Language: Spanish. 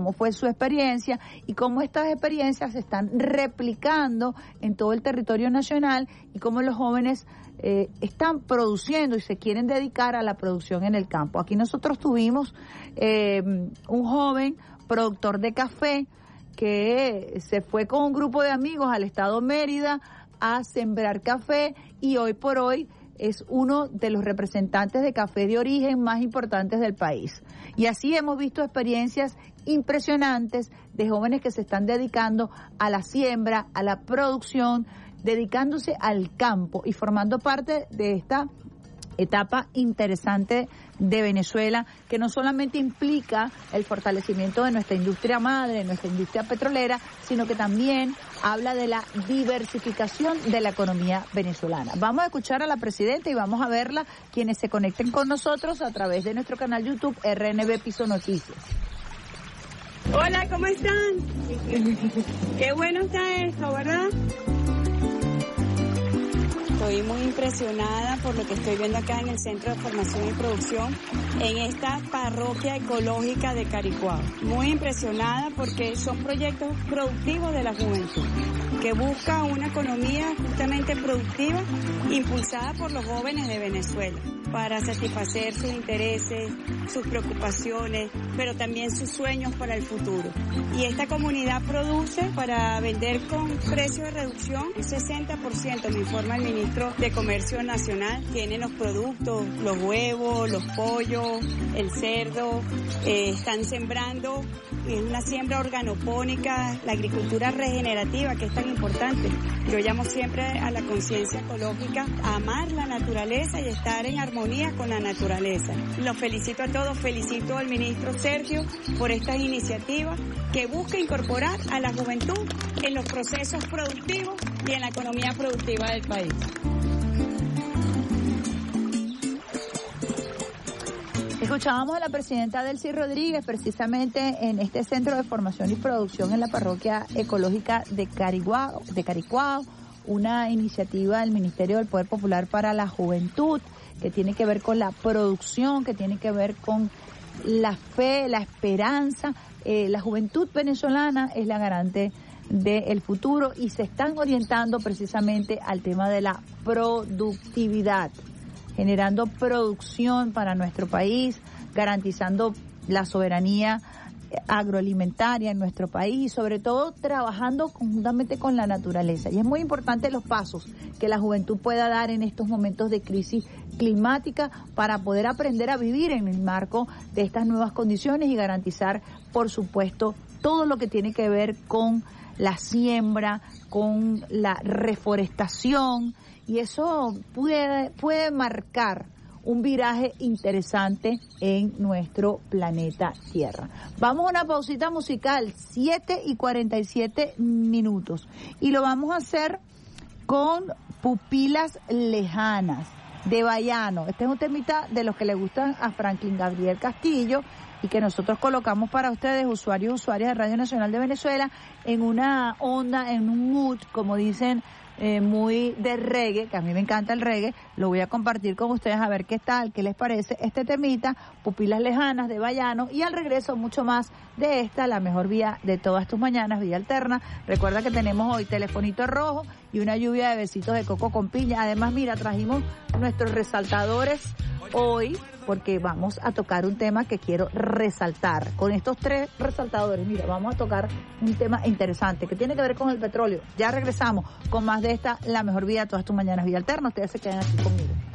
cómo fue su experiencia y cómo estas experiencias se están replicando en todo el territorio nacional y cómo los jóvenes están produciendo y se quieren dedicar a la producción en el campo. Aquí nosotros tuvimos un joven productor de café que se fue con un grupo de amigos al estado Mérida a sembrar café y hoy por hoy es uno de los representantes de café de origen más importantes del país. Y así hemos visto experiencias impresionantes de jóvenes que se están dedicando a la siembra, a la producción, dedicándose al campo y formando parte de esta etapa interesante de Venezuela, que no solamente implica el fortalecimiento de nuestra industria madre, de nuestra industria petrolera, sino que también habla de la diversificación de la economía venezolana. Vamos a escuchar a la presidenta y vamos a verla quienes se conecten con nosotros a través de nuestro canal YouTube RNB Piso Noticias. Hola, ¿cómo están? Qué bueno está esto, ¿verdad? Estoy muy impresionada por lo que estoy viendo acá en el Centro de Formación y Producción en esta parroquia ecológica de Caricuao. Muy impresionada porque son proyectos productivos de la juventud, que busca una economía justamente productiva impulsada por los jóvenes de Venezuela para satisfacer sus intereses, sus preocupaciones, pero también sus sueños para el futuro. Y esta comunidad produce para vender con precio de reducción un 60%, me informa el ministro de Comercio Nacional. Tienen los productos, los huevos, los pollos, el cerdo, están sembrando, es una siembra organopónica, la agricultura regenerativa que es tan importante. Yo llamo siempre a la conciencia ecológica, a amar la naturaleza y estar en armonía con la naturaleza. Los felicito a todos, felicito al ministro Sergio por estas iniciativas que busca incorporar a la juventud en los procesos productivos y en la economía productiva del país. Escuchábamos a la presidenta Delcy Rodríguez precisamente en este Centro de Formación y Producción en la parroquia ecológica de Caricuao, una iniciativa del Ministerio del Poder Popular para la Juventud que tiene que ver con la producción, que tiene que ver con la fe, la esperanza. La juventud venezolana es la garante del futuro y se están orientando precisamente al tema de la productividad, generando producción para nuestro país, garantizando la soberanía agroalimentaria en nuestro país y sobre todo trabajando conjuntamente con la naturaleza. Y es muy importante los pasos que la juventud pueda dar en estos momentos de crisis climática para poder aprender a vivir en el marco de estas nuevas condiciones y garantizar, por supuesto, todo lo que tiene que ver con la siembra, con la reforestación, y eso puede marcar un viraje interesante en nuestro planeta Tierra. Vamos a una pausita musical, 7:47, y lo vamos a hacer con Pupilas Lejanas de Bayano. Este es un temita de los que le gustan a Franklin Gabriel Castillo y que nosotros colocamos para ustedes, usuarios y usuarias de Radio Nacional de Venezuela, en una onda, en un mood, como dicen, muy de reggae, que a mí me encanta el reggae. Lo voy a compartir con ustedes a ver qué tal, qué les parece este temita, Pupilas Lejanas de Bayano, y al regreso mucho más de esta, la mejor vía de todas tus mañanas, Vía Alterna. Recuerda que tenemos hoy telefonito rojo y una lluvia de besitos de coco con piña. Además, mira, trajimos nuestros resaltadores hoy porque vamos a tocar un tema que quiero resaltar. Con estos 3 resaltadores, mira, vamos a tocar un tema interesante que tiene que ver con el petróleo. Ya regresamos con más de esta, la mejor vida de todas tus mañanas, Vía Alterna. Ustedes se quedan aquí conmigo.